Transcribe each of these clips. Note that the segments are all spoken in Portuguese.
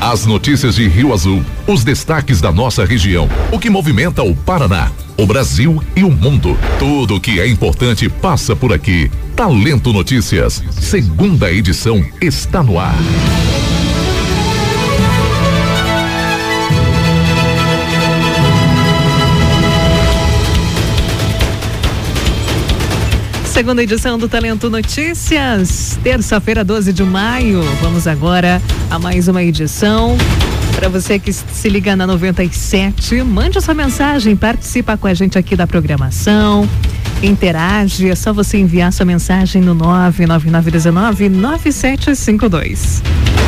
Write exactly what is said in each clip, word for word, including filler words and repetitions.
As notícias de Rio Azul, os destaques da nossa região, o que movimenta o Paraná, o Brasil e o mundo. Tudo o que é importante passa por aqui. Talento Notícias, segunda edição, está no ar. Segunda edição do Talento Notícias, terça-feira, doze de maio. Vamos agora a mais uma edição. Para você que se liga na noventa e sete, mande a sua mensagem, participa com a gente aqui da programação, interage, é só você enviar sua mensagem no nove nove nove um nove nove sete cinco dois.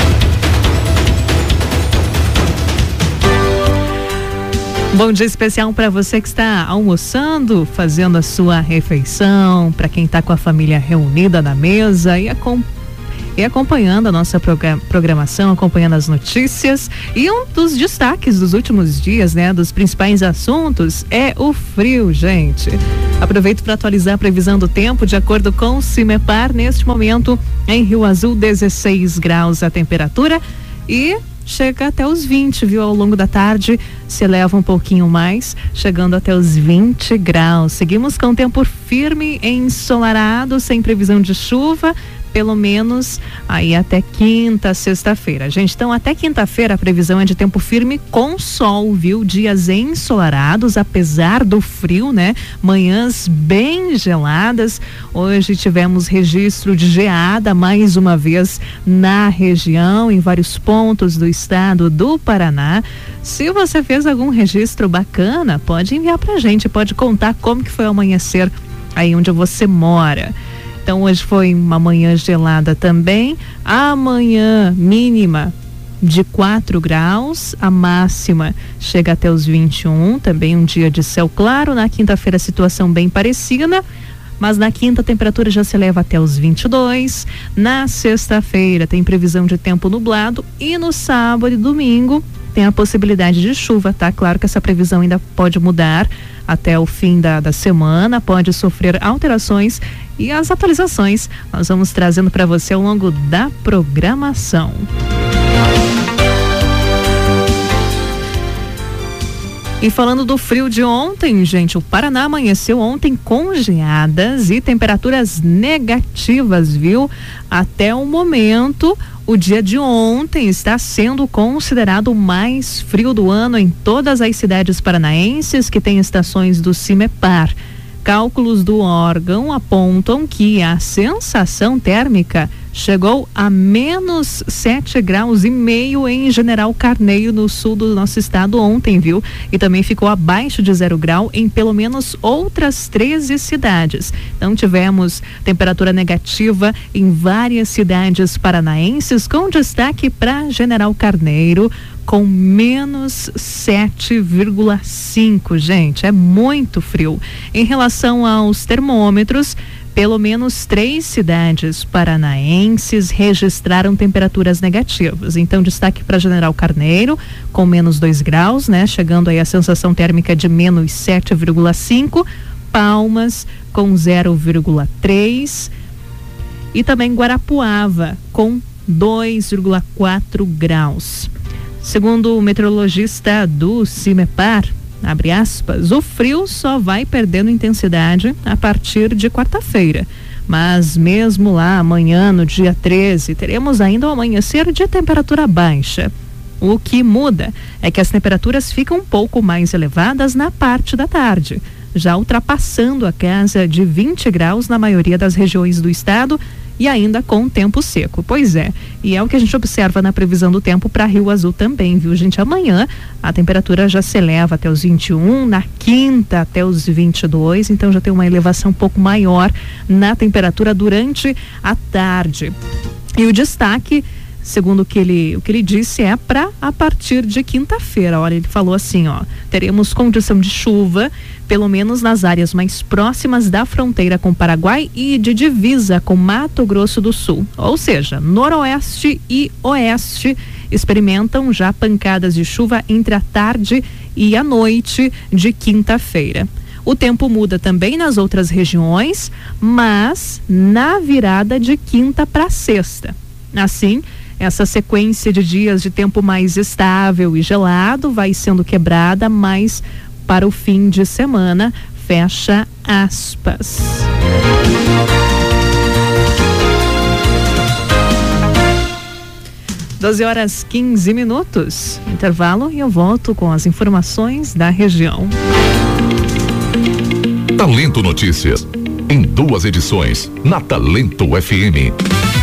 Bom dia especial para você que está almoçando, fazendo a sua refeição, para quem está com a família reunida na mesa e, acom e acompanhando a nossa programação, acompanhando as notícias. E um dos destaques dos últimos dias, né, dos principais assuntos é o frio, gente. Aproveito para atualizar a previsão do tempo de acordo com o CIMEPAR. Neste momento, em Rio Azul, dezesseis graus a temperatura e chega até os vinte, viu? Ao longo da tarde se eleva um pouquinho mais, chegando até os vinte graus. Seguimos com tempo firme, ensolarado, sem previsão de chuva, pelo menos aí até quinta, sexta-feira. Gente, então até quinta-feira a previsão é de tempo firme com sol, viu? Dias ensolarados, apesar do frio, né? Manhãs bem geladas. Hoje tivemos registro de geada mais uma vez na região, em vários pontos do estado do Paraná. Se você fez algum registro bacana, pode enviar pra gente, pode contar como que foi o amanhecer aí onde você mora. Então hoje foi uma manhã gelada também. Amanhã mínima de quatro graus, a máxima chega até os vinte e um, também um dia de céu claro. Na quinta-feira situação bem parecida, mas na quinta a temperatura já se eleva até os vinte e dois. Na sexta-feira tem previsão de tempo nublado e no sábado e domingo tem a possibilidade de chuva, tá? Claro que essa previsão ainda pode mudar até o fim da, da semana, pode sofrer alterações, e as atualizações nós vamos trazendo para você ao longo da programação. E falando do frio de ontem, gente, o Paraná amanheceu ontem com geadas e temperaturas negativas, viu? Até o momento, o dia de ontem está sendo considerado o mais frio do ano em todas as cidades paranaenses que têm estações do CIMEPAR. Cálculos do órgão apontam que a sensação térmica chegou a menos sete graus e meio em General Carneiro, no sul do nosso estado ontem, viu? E também ficou abaixo de zero grau em pelo menos outras treze cidades. Então tivemos temperatura negativa em várias cidades paranaenses, com destaque para General Carneiro, com menos sete vírgula cinco, gente, é muito frio. Em relação aos termômetros, pelo menos três cidades paranaenses registraram temperaturas negativas. Então, destaque para General Carneiro, com menos dois graus, né? Chegando aí a sensação térmica de menos sete vírgula cinco. Palmas, com zero vírgula três. E também Guarapuava, com dois vírgula quatro graus. Segundo o meteorologista do CIMEPAR, abre aspas, o frio só vai perdendo intensidade a partir de quarta-feira. Mas mesmo lá amanhã, no dia treze, teremos ainda um amanhecer de temperatura baixa. O que muda é que as temperaturas ficam um pouco mais elevadas na parte da tarde, já ultrapassando a casa de vinte graus na maioria das regiões do estado, e ainda com tempo seco. Pois é, e é o que a gente observa na previsão do tempo para Rio Azul também, viu, gente? Amanhã a temperatura já se eleva até os vinte e um, na quinta até os vinte e dois, então já tem uma elevação um pouco maior na temperatura durante a tarde. E o destaque, segundo o que ele, o que ele disse, é para a partir de quinta-feira. Olha, ele falou assim, ó, teremos condição de chuva, pelo menos nas áreas mais próximas da fronteira com o Paraguai e de divisa com Mato Grosso do Sul. Ou seja, noroeste e oeste experimentam já pancadas de chuva entre a tarde e a noite de quinta-feira. O tempo muda também nas outras regiões, mas na virada de quinta para sexta. Assim, Essa sequência de dias de tempo mais estável e gelado vai sendo quebrada mais para o fim de semana, fecha aspas. doze horas quinze minutos, intervalo e eu volto com as informações da região. Talento Notícias, em duas edições, na Talento F M.